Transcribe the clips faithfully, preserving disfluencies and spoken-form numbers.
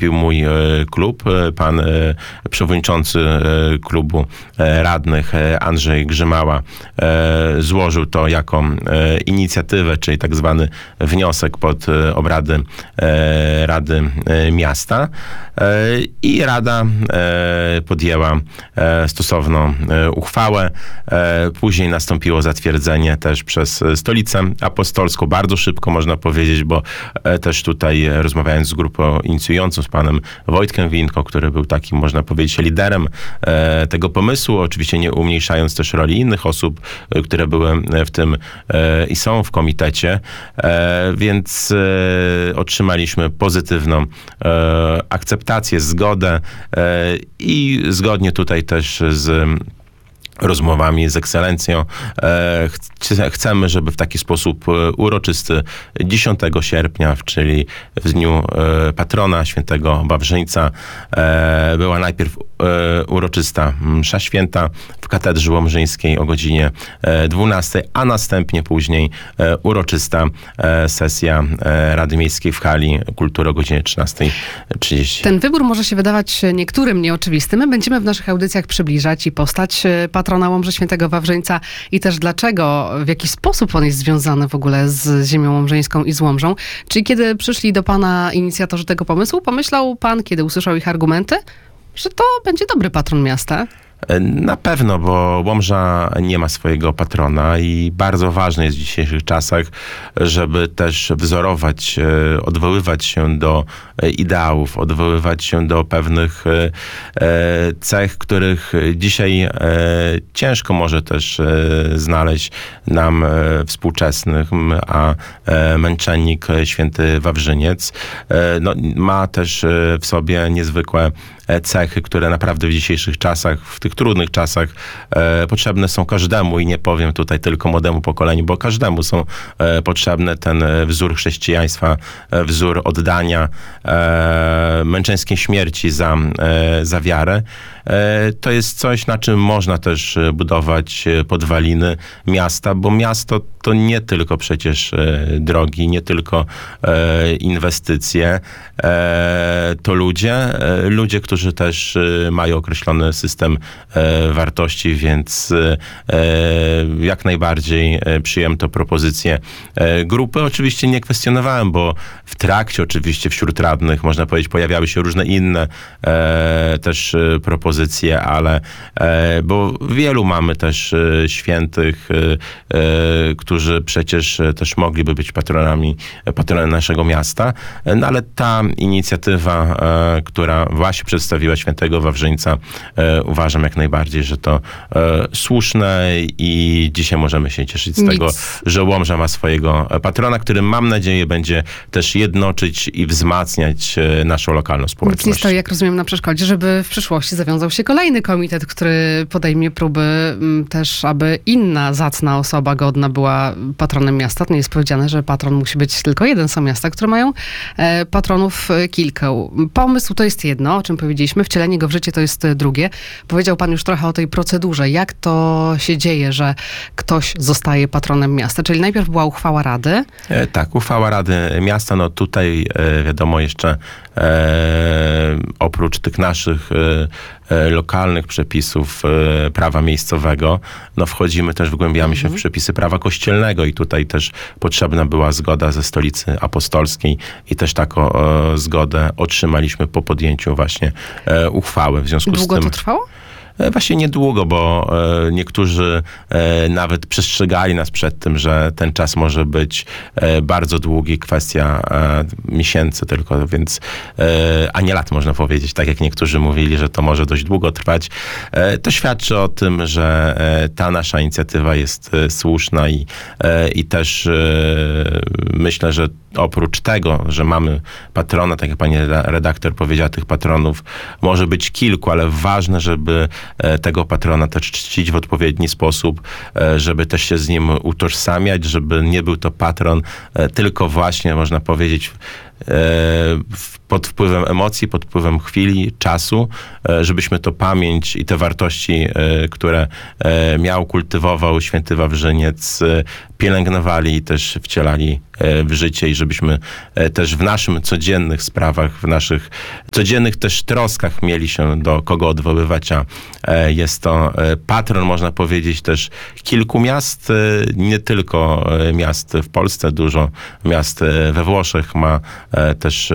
nastąpił mój klub. Pan przewodniczący klubu radnych Andrzej Grzymała złożył to jako inicjatywę, czyli tak zwany wniosek pod obrady Rady Miasta i Rada podjęła stosowną uchwałę. Później nastąpiło zatwierdzenie też przez Stolicę Apostolską. Bardzo szybko można powiedzieć, bo też tutaj rozmawiając z grupą inicjującą, z panem Wojtkiem Winko, który był takim, można powiedzieć, liderem tego pomysłu, oczywiście nie umniejszając też roli innych osób, które były w tym i są w komitecie, więc otrzymaliśmy pozytywną akceptację, zgodę i zgodnie tutaj też z rozmowami z ekscelencją. Chcemy, żeby w taki sposób uroczysty dziesiątego sierpnia, czyli w dniu patrona świętego Wawrzyńca, była najpierw uroczysta msza święta w katedrze łomżyńskiej o godzinie dwunastej, a następnie później uroczysta sesja Rady Miejskiej w hali kultury o godzinie trzynastej trzydzieści. Ten wybór może się wydawać niektórym nieoczywisty. My będziemy w naszych audycjach przybliżać i postać patrona Łomży Świętego Wawrzyńca i też dlaczego, w jaki sposób on jest związany w ogóle z ziemią łomżyńską i z Łomżą. Czyli kiedy przyszli do pana inicjatorzy tego pomysłu, pomyślał pan, kiedy usłyszał ich argumenty, że to będzie dobry patron miasta? Na pewno, bo Łomża nie ma swojego patrona i bardzo ważne jest w dzisiejszych czasach, żeby też wzorować, odwoływać się do ideałów, odwoływać się do pewnych cech, których dzisiaj ciężko może też znaleźć nam współczesnych, a męczennik święty Wawrzyniec no, ma też w sobie niezwykłe cechy, które naprawdę w dzisiejszych czasach, w tych trudnych czasach e, potrzebne są każdemu i nie powiem tutaj tylko młodemu pokoleniu, bo każdemu są e, potrzebne ten wzór chrześcijaństwa, e, wzór oddania e, męczeńskiej śmierci za, e, za wiarę. E, to jest coś, na czym można też budować podwaliny miasta, bo miasto to nie tylko przecież e, drogi, nie tylko e, inwestycje, e, to ludzie, e, ludzie, którzy też e, mają określony system e, wartości, więc e, jak najbardziej e, przyjąłem tę propozycję e, grupy. Oczywiście nie kwestionowałem, bo w trakcie oczywiście wśród radnych, można powiedzieć, pojawiały się różne inne e, też e, propozycje, ale e, bo wielu mamy też e, świętych, e, e, którzy przecież też mogliby być patronami, patronem naszego miasta, no ale ta inicjatywa, e, która właśnie przedstawiła świętego Wawrzyńca, e, uważam jak najbardziej, że to e, słuszne i dzisiaj możemy się cieszyć z Nic. tego, że Łomża ma swojego patrona, który mam nadzieję będzie też jednoczyć i wzmacniać e, naszą lokalną Nic społeczność. nie stoi, jak rozumiem, na przeszkodzie, żeby w przyszłości zawiązał się kolejny komitet, który podejmie próby m, też, aby inna zacna osoba godna była patronem miasta. To nie jest powiedziane, że patron musi być tylko jeden. Są miasta, które mają e, patronów e, kilka. Pomysł to jest jedno, o czym powiedzieliśmy. Wcielenie go w życie to jest drugie. Powiedział pan już trochę o tej procedurze. Jak to się dzieje, że ktoś zostaje patronem miasta? Czyli najpierw była uchwała Rady. E, tak, uchwała Rady Miasta. No tutaj e, wiadomo jeszcze e, oprócz tych naszych e, e, lokalnych przepisów e, prawa miejscowego, no wchodzimy też, wgłębiamy się w przepisy prawa kościelnego i tutaj też potrzebna była zgoda ze Stolicy Apostolskiej i też taką e, zgodę otrzymaliśmy po podjęciu właśnie e, uchwały. W związku Długo z tym to trwało? Właśnie niedługo, bo e, niektórzy e, nawet przestrzegali nas przed tym, że ten czas może być e, bardzo długi, kwestia e, miesięcy tylko, więc e, a nie lat można powiedzieć, tak jak niektórzy mówili, że to może dość długo trwać. E, to świadczy o tym, że e, ta nasza inicjatywa jest e, słuszna i, e, i też e, myślę, że oprócz tego, że mamy patrona, tak jak pani redaktor powiedziała, tych patronów może być kilku, ale ważne, żeby tego patrona też czcić w odpowiedni sposób, żeby też się z nim utożsamiać, żeby nie był to patron tylko właśnie, można powiedzieć, w pod wpływem emocji, pod wpływem chwili, czasu, żebyśmy to pamięć i te wartości, które miał, kultywował święty Wawrzyniec, pielęgnowali i też wcielali w życie i żebyśmy też w naszym codziennych sprawach, w naszych codziennych też troskach mieli się do kogo odwoływać, a jest to patron, można powiedzieć, też kilku miast, nie tylko miast w Polsce, dużo miast we Włoszech ma też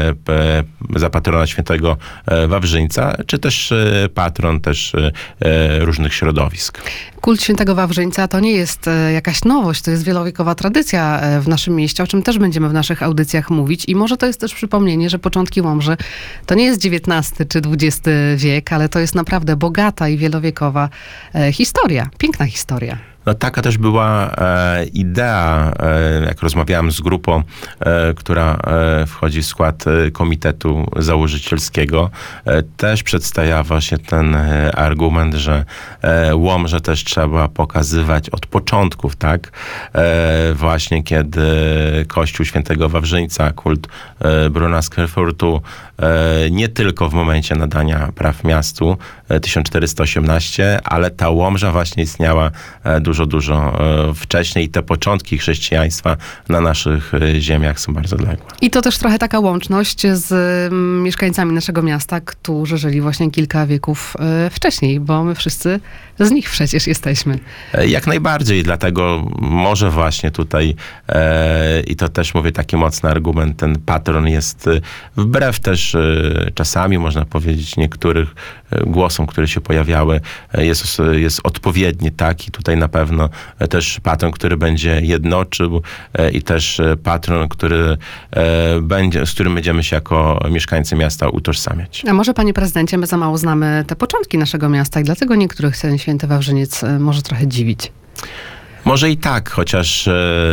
za patrona świętego Wawrzyńca, czy też patron też różnych środowisk. Kult świętego Wawrzyńca to nie jest jakaś nowość, to jest wielowiekowa tradycja w naszym mieście, o czym też będziemy w naszych audycjach mówić i może to jest też przypomnienie, że początki Łomży to nie jest dziewiętnasty czy dwudziesty wiek, ale to jest naprawdę bogata i wielowiekowa historia, piękna historia. No taka też była e, idea, e, jak rozmawiałem z grupą, e, która e, wchodzi w skład e, komitetu założycielskiego, e, też przedstawiał się ten e, argument, że e, Łomżę też trzeba pokazywać od początków, tak? E, właśnie kiedy Kościół Świętego Wawrzyńca, kult e, Bruna z Herfortu, e, nie tylko w momencie nadania praw miastu e, tysiąc czterysta osiemnaście, ale ta Łomża właśnie istniała e, dużo dużo, dużo wcześniej i te początki chrześcijaństwa na naszych ziemiach są bardzo odległe. I to też trochę taka łączność z mieszkańcami naszego miasta, którzy żyli właśnie kilka wieków wcześniej, bo my wszyscy z nich przecież jesteśmy. Jak najbardziej, dlatego może właśnie tutaj e, i to też mówię taki mocny argument, ten patron jest wbrew też e, czasami można powiedzieć niektórych głosom, które się pojawiały, jest, jest odpowiedni, tak? I tutaj na pewno też patron, który będzie jednoczył i też patron, który będzie, z którym będziemy się jako mieszkańcy miasta utożsamiać. A może, panie prezydencie, my za mało znamy te początki naszego miasta i dlatego niektórych ten święty Wawrzyniec może trochę dziwić. Może i tak, chociaż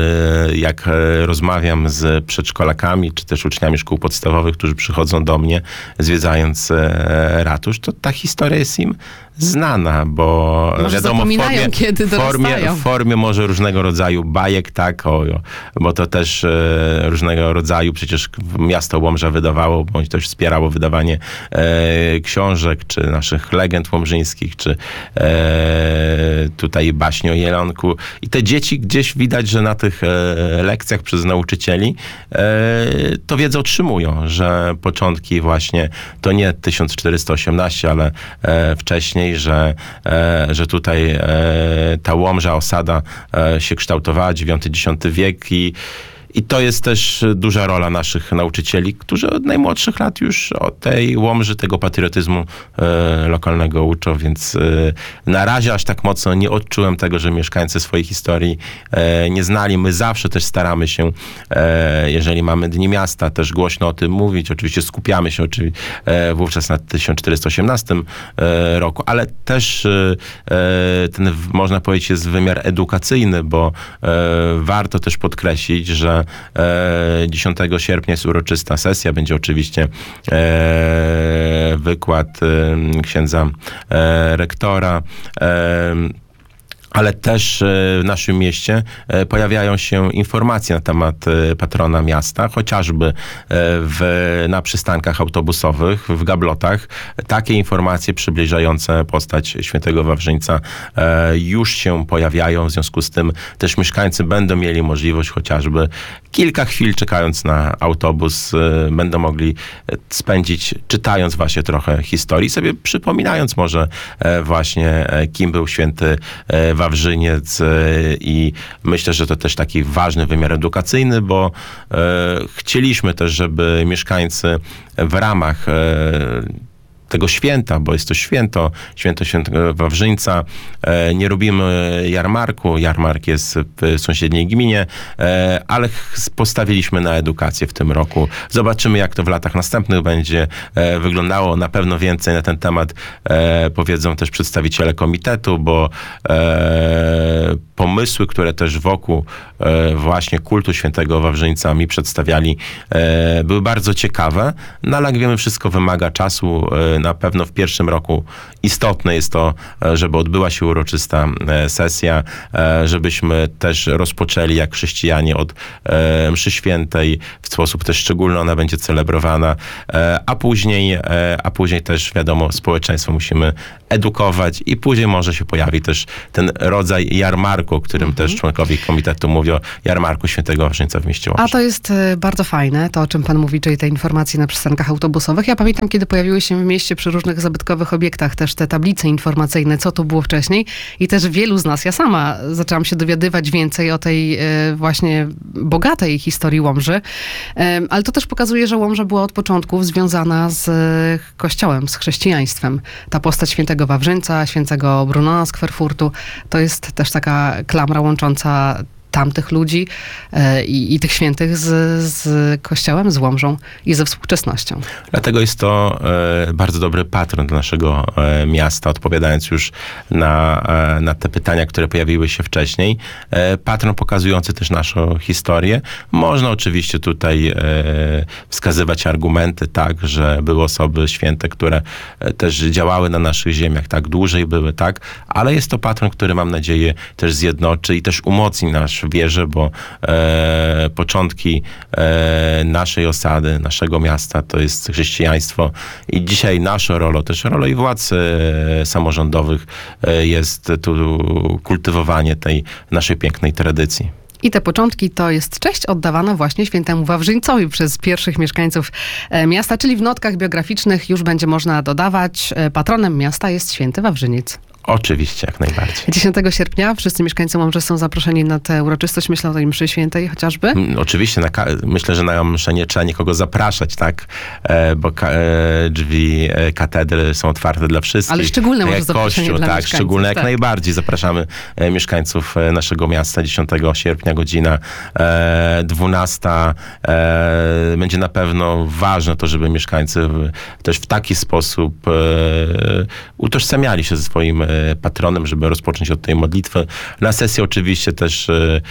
jak rozmawiam z przedszkolakami, czy też uczniami szkół podstawowych, którzy przychodzą do mnie, zwiedzając ratusz, to ta historia jest im znana, bo może wiadomo, w formie, kiedy w, formie, w formie może różnego rodzaju bajek, tak, o, bo to też e, różnego rodzaju przecież miasto Łomża wydawało, bądź też wspierało wydawanie e, książek, czy naszych legend łomżyńskich, czy e, tutaj baśni o Jelonku. I te dzieci gdzieś widać, że na tych e, lekcjach przez nauczycieli e, to wiedzę otrzymują, że początki właśnie to nie tysiąc czterysta osiemnaście, ale e, wcześniej, że, e, że tutaj e, ta Łomża, osada e, się kształtowała, dziewiąty dziesiąty wiek i I to jest też duża rola naszych nauczycieli, którzy od najmłodszych lat już o tej Łomży, tego patriotyzmu e, lokalnego uczą, więc e, na razie aż tak mocno nie odczułem tego, że mieszkańcy swojej historii e, nie znali. My zawsze też staramy się, e, jeżeli mamy Dni Miasta, też głośno o tym mówić. Oczywiście skupiamy się oczywiście, e, wówczas na tysiąc czterysta osiemnastym e, roku, ale też e, ten, można powiedzieć, jest wymiar edukacyjny, bo e, warto też podkreślić, że dziesiątego sierpnia jest uroczysta sesja, będzie oczywiście e, wykład e, księdza e, rektora, e, ale też w naszym mieście pojawiają się informacje na temat patrona miasta, chociażby w, na przystankach autobusowych, w gablotach. Takie informacje przybliżające postać świętego Wawrzyńca już się pojawiają, w związku z tym też mieszkańcy będą mieli możliwość chociażby kilka chwil czekając na autobus, będą mogli spędzić czytając właśnie trochę historii, sobie przypominając może właśnie kim był święty Wawrzyniec i myślę, że to też taki ważny wymiar edukacyjny, bo e, chcieliśmy też, żeby mieszkańcy w ramach e, tego święta, bo jest to święto, święto świętego Wawrzyńca. E, nie robimy jarmarku, jarmark jest w sąsiedniej gminie, e, ale postawiliśmy na edukację w tym roku. Zobaczymy, jak to w latach następnych będzie e, wyglądało. Na pewno więcej na ten temat e, powiedzą też przedstawiciele komitetu, bo e, pomysły, które też wokół e, właśnie kultu świętego Wawrzyńca mi przedstawiali, e, były bardzo ciekawe, no ale jak wiemy, wszystko wymaga czasu. E, na pewno w pierwszym roku istotne jest to, e, żeby odbyła się uroczysta e, sesja, e, żebyśmy też rozpoczęli jak chrześcijanie od e, mszy świętej, w sposób też szczególny ona będzie celebrowana, e, a później, e, a później też wiadomo, społeczeństwo musimy edukować i później może się pojawi też ten rodzaj jarmarku, o którym Mhm. też członkowie komitetu mówią, jarmarku Świętego Wawrzyńca w mieście Łomży. A to jest e, bardzo fajne, to o czym pan mówi, czyli te informacje na przystankach autobusowych. Ja pamiętam, kiedy pojawiły się w mieście przy różnych zabytkowych obiektach też te tablice informacyjne, co tu było wcześniej i też wielu z nas, ja sama zaczęłam się dowiadywać więcej o tej e, właśnie bogatej historii Łomży, e, ale to też pokazuje, że Łomża była od początków związana z e, kościołem, z chrześcijaństwem. Ta postać świętego Wawrzyńca, świętego Brunona z Kwerfurtu, to jest też taka klamra łącząca tamtych ludzi e, i, i tych świętych z, z Kościołem, z Łomżą i ze współczesnością. Dlatego jest to e, bardzo dobry patron dla naszego e, miasta, odpowiadając już na, e, na te pytania, które pojawiły się wcześniej. E, patron pokazujący też naszą historię. Można oczywiście tutaj e, wskazywać argumenty, tak, że były osoby święte, które e, też działały na naszych ziemiach, tak, dłużej były, tak, ale jest to patron, który mam nadzieję też zjednoczy i też umocni nasz wierzę, bo e, początki e, naszej osady, naszego miasta to jest chrześcijaństwo i dzisiaj naszą rolą, też rolą i władz e, samorządowych e, jest tu kultywowanie tej naszej pięknej tradycji. I te początki to jest cześć oddawana właśnie świętemu Wawrzyńcowi przez pierwszych mieszkańców e, miasta, czyli w notkach biograficznych już będzie można dodawać, e, patronem miasta jest święty Wawrzyniec. Oczywiście, jak najbardziej. dziesiątego sierpnia wszyscy mieszkańcy Łomży są zaproszeni na tę uroczystość, myślę o tej mszy świętej chociażby. Mm, Oczywiście, na ka- myślę, że na mszę nie trzeba nikogo zapraszać, tak? E, bo ka- e, drzwi e, katedry są otwarte dla wszystkich. Ale szczególne może jak zaproszenie Kościół, dla tak, mieszkańców, szczególne jak tak. najbardziej. Zapraszamy e, mieszkańców e, naszego miasta dziesiątego sierpnia, godzina e, dwunasta. E, będzie na pewno ważne to, żeby mieszkańcy w, też w taki sposób e, utożsamiali się ze swoim e, patronem, żeby rozpocząć od tej modlitwy. Na sesję oczywiście też e,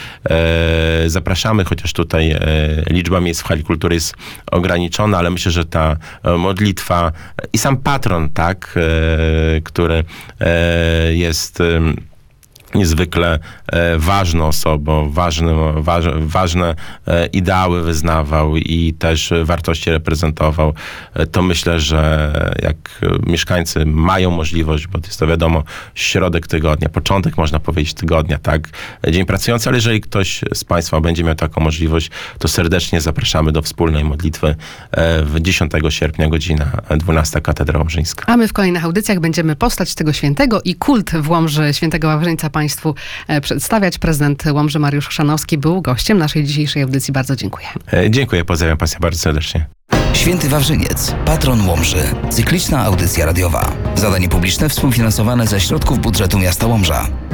e, zapraszamy, chociaż tutaj e, liczba miejsc w hali kultury jest ograniczona, ale myślę, że ta e, modlitwa i sam patron, tak, e, który e, jest e, niezwykle e, ważną osobą, ważnym, waż, ważne e, ideały wyznawał i też wartości reprezentował, e, to myślę, że jak mieszkańcy mają możliwość, bo jest to wiadomo środek tygodnia, początek można powiedzieć tygodnia, tak, dzień pracujący, ale jeżeli ktoś z Państwa będzie miał taką możliwość, to serdecznie zapraszamy do wspólnej modlitwy e, w dziesiątego sierpnia, godzina dwunasta, Katedra Łomżyńska. A my w kolejnych audycjach będziemy postać tego świętego i kult w Łomży świętego Wawrzyńca Państwu e, przedstawiać. Prezydent Łomży Mariusz Chrzanowski był gościem naszej dzisiejszej audycji. Bardzo dziękuję. E, dziękuję, pozdrawiam Państwa bardzo serdecznie. Święty Wawrzyniec, patron Łomży. Cykliczna audycja radiowa. Zadanie publiczne współfinansowane ze środków budżetu miasta Łomża.